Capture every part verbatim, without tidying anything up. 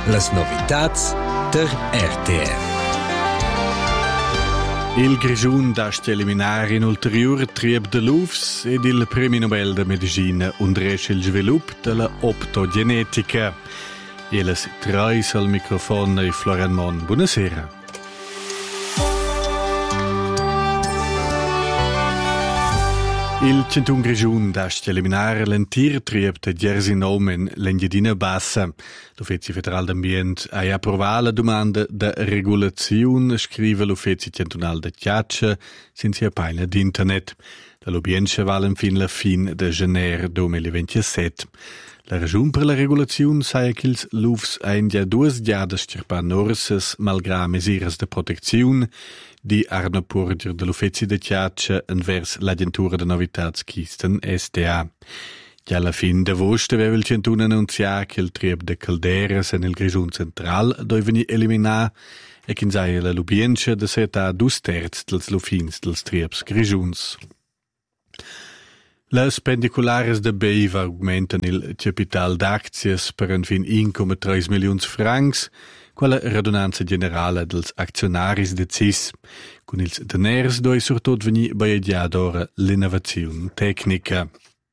Las novitats der R T R. Il Grischun dast eliminare in ulterior trieb de l'U F S ed il Premio Nobel de Medicina undresce il svilup della optogenetica. E les treis al microfono e Florian Mon. Buonasera. Il Centun Grischun dast eliminare l'entir trieb de Jersinomen l'Engiadina Bassa. L'Uffizio Federal d'Ambient ha approvato la domanda de regolazione, scrive l'Uffizio Centunal de Chiaccia, senza pagina d'internet. La l'ubienza vale fin la fin de gener duemilaventisette. La ragione per la regolazione sai che l'U F S ha in già due giade scerpan orses malgrà misures de protezione di Arno Purger dell'Uffizio de Chiaccia envers l'Agentura de Novitats Kisten S D A. Già alla fin d'agosto aveva il Centun annunziato che il trieb de calderas nel Grischun central doveva eliminare e che in sei la l'ubienza de seta due terzi dels lufins dels triebs Grischuns. Le spendiculares de Beiva augmentan il capital d'aczies per un fin uno virgola tre milioni francs, quella radunanza generale dels aczionaris de C I S, con ils deners doi surtot veni baiadiadora l'innovazione tecnica.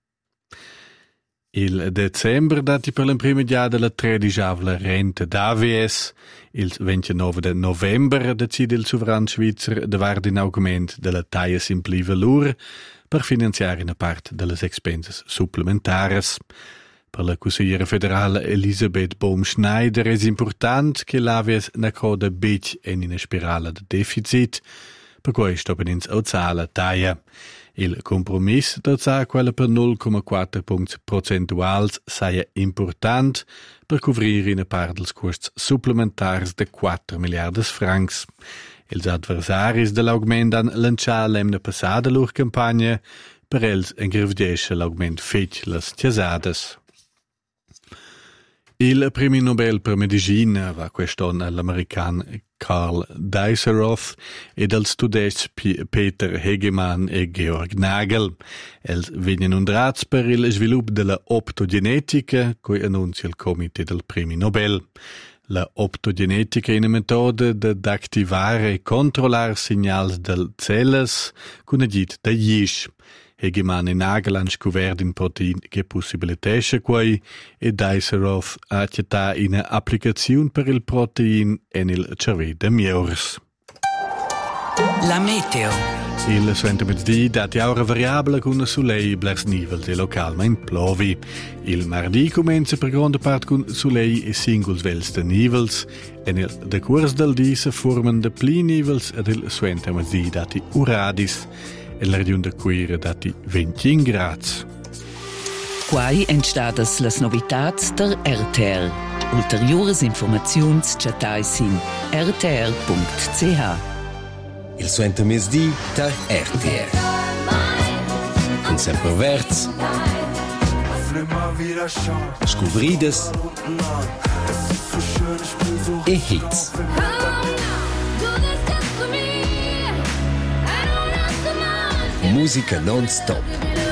Il dicembre dati per la prima giada la tredicesima rente d'A V S, il ventinove de novembre decide il sovran svizzer de vard in augment della taia simpli valur per finanziare una parte delle expenses supplementares. Per la consigliera federale Elisabeth Bohm-Schneider è importante che l'A V S ne coda bec in una spirale di deficit, per cui stoppen ins alzala taia. Il compromesso da quella per zero virgola quattro punti percentuali sia importante per coprire una parte dels costi supplementari di quattro miliardi francs. Els adversaris dell'augment han lanciato l'emna passata lor campagna per els engravdesce l'augment fetg las chiesades. Il Premio Nobel per Medicina va quest'anno all'american Karl Deiseroth e dal students P- Peter Hegemann e Georg Nagel. Els vengono undrats per il sviluppo della optogenetica, cui annuncia il comité del Premio Nobel. La optogenetica è una metoda di attivare e controllare segnali delle celle con agit da Jisch. Hegemann e Nagel hanno scoperto un protein che possibilitasce quei e Deiseroth ha accettato una applicazione per il protein nel cervello di mieurs. La meteo. Il suente mezzodì dati aura variabile con un soleil blers nivels e localmente plovi. Il martedì comincia per grande parte con soleil e singoli vels de nivels e nel decurs del dì si formano de pli nivels ed il suente mezzodì dati uradis e la regione de Cuira dati venticinque gradi. Quai entstadas las novitats der R T R. Ulteriores informaziuns chatais in r t r punct c h. Il suente mesdì der R T R. Un sempre verz. Scuvrides. E hits. Musica non-stop.